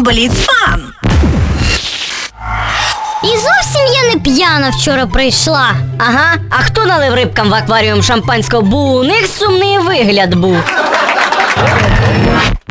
Бліц-фан. І зовсім я не п'яна вчора прийшла. Ага, а хто налив рибкам в акваріум шампанського, бо у них сумний вигляд був.